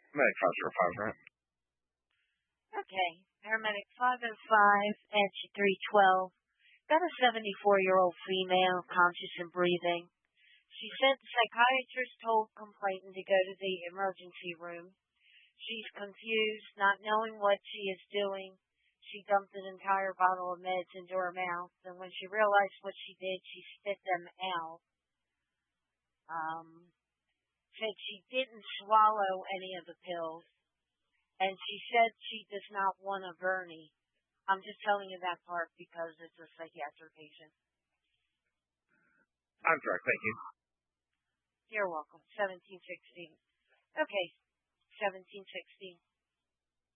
Medic 505, right? Okay. Paramedic 505, entry 312. Got a 74-year-old female, conscious and breathing. She said the psychiatrist told complainant to go to the emergency room. She's confused, not knowing what she is doing. She dumped an entire bottle of meds into her mouth, and when she realized what she did, she spit them out. Said she didn't swallow any of the pills, and she said she does not want a gurney. I'm just telling you that part because it's a psychiatric patient. I'm correct, thank you. You're welcome. 1716. Okay, 1716.